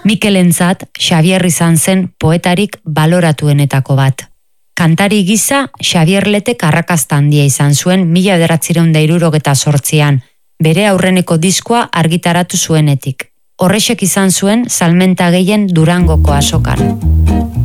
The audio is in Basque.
Mikelentzat Xabier izan zen poetarik baloratuenetako bat. Kantari gisa Xabier Letek arrakasta handia izan zuen 1968an, bere aurreneko diskoa argitaratu zuenetik. Horrexek izan zuen salmenta gehien Durangoko azokan.